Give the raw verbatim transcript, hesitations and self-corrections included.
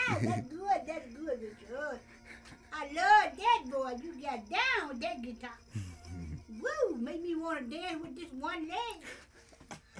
That's good. That's good, Richard. I love that, boy. You got down with that guitar. Woo! Make me want to dance with this one leg.